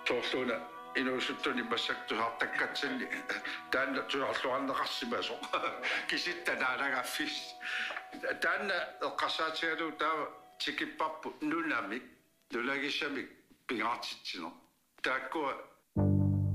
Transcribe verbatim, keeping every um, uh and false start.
торлууна инуусуттуни пассактусаартаккатсинни таанна туларлуарнеқарсимасо киситтанаалагаффис таанна эққарсаатигалуу таава тикиппарпу нунамик нулагиссамик пингаартитсино тааккуа